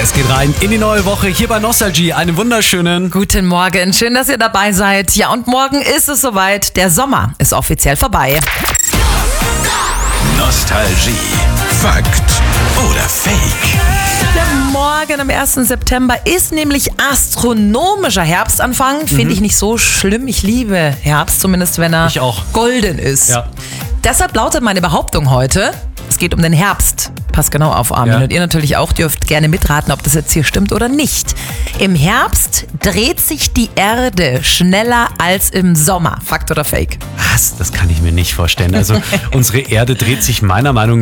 Es geht rein in die neue Woche hier bei Nostalgie. Einen wunderschönen Guten Morgen, schön, dass ihr dabei seid. Ja, und morgen ist es soweit. Der Sommer ist offiziell vorbei. Nostalgie. Fakt oder Fake? Der Morgen am 1. September ist nämlich astronomischer Herbstanfang. Finde ich nicht so schlimm. Ich liebe Herbst, zumindest wenn er Ich auch. golden ist. Ja. Deshalb lautet meine Behauptung heute, es geht um den Herbst. Passt genau auf, Armin. Ja. Und ihr natürlich auch, dürft gerne mitraten, ob das jetzt hier stimmt oder nicht. Im Herbst dreht sich die Erde schneller als im Sommer. Fakt oder Fake? Was? Das kann ich mir nicht vorstellen. Also unsere Erde dreht sich meiner Meinung